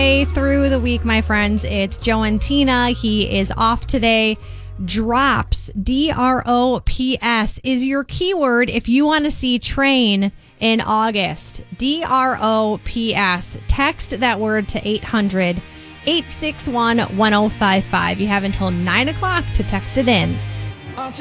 Through the week, my friends. It's Joe and Tina. He is off today. Drops, DROPS, is your keyword if you want to see Train in August. DROPS. Text that word to 800-861-1055. You have until 9 o'clock to text it in.